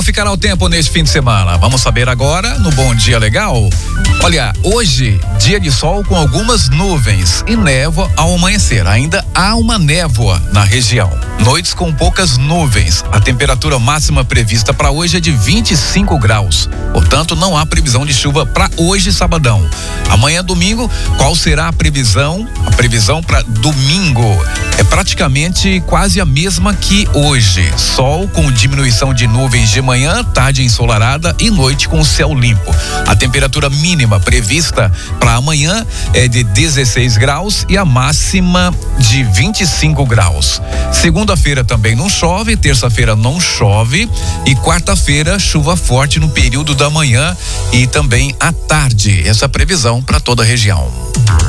Ficará o tempo neste fim de semana? Vamos saber agora no Bom Dia Legal. Olha, hoje, dia de sol com algumas nuvens e névoa ao amanhecer. Ainda há uma névoa na região. Noites com poucas nuvens. A temperatura máxima prevista para hoje é de 25 graus. Portanto, não há previsão de chuva para hoje, sabadão. Amanhã, domingo, qual será a previsão? A previsão para domingo é praticamente quase a mesma que hoje. Sol com diminuição de nuvens de manhã, tarde ensolarada e noite com céu limpo. A temperatura mínima prevista para amanhã é de 16 graus e a máxima de 25 graus. Segunda-feira também não chove, terça-feira não chove e quarta-feira chuva forte no período da manhã e também à tarde. Essa previsão para toda a região.